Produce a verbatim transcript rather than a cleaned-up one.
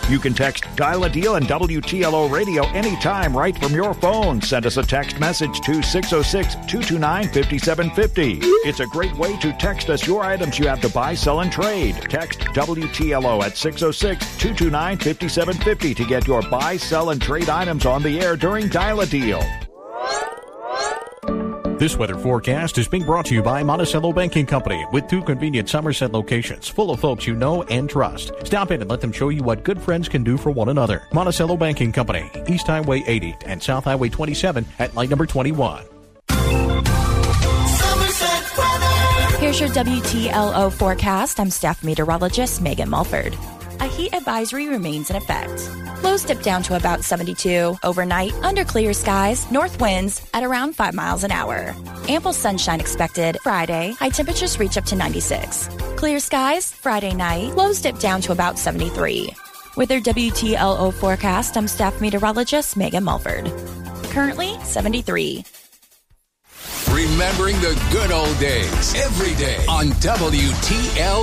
You can text Dial a Deal and W T L O Radio anytime right from your phone. Send us a text message to six oh six, two two nine, five seven five oh. It's a great way to text us your items you have to buy, sell, and trade. Text W T L O at six oh six, two two nine, five seven five oh to get your buy, sell, and trade items on the air during Dial a Deal. This weather forecast is being brought to you by Monticello Banking Company with two convenient Somerset locations full of folks you know and trust. Stop in and let them show you what good friends can do for one another. Monticello Banking Company, East Highway eighty and South Highway twenty-seven at light number twenty-one. Here's your W T L O forecast. I'm staff meteorologist Megan Mulford. A heat advisory remains in effect. Lows dip down to about seventy-two. Overnight, under clear skies, north winds at around five miles an hour. Ample sunshine expected Friday. High temperatures reach up to ninety-six. Clear skies Friday night. Lows dip down to about seventy-three. With your W T L O forecast, I'm staff meteorologist Megan Mulford. Currently seventy-three. Remembering the good old days every day on W T L.